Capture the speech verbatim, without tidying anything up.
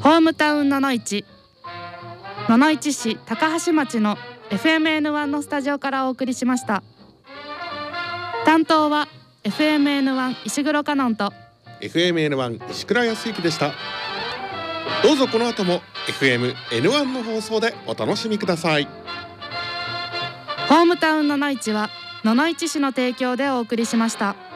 ホームタウンののいち、ののいち市高橋町の エフエムエヌワン のスタジオからお送りしました。担当は エフエムエヌワン 石黒香音とエフエムエヌワン 石倉康之でした。どうぞこの後も エフエムエヌワン の放送でお楽しみください。 ホームタウンののいちはののいち市の提供でお送りしました。